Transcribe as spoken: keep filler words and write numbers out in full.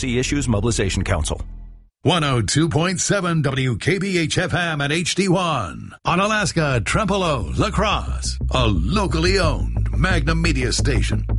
See Issues Mobilization Council. one oh two point seven W K B H F M at H D one. On Alaska, Trempealeau, La Crosse, a locally owned Magnum Media station.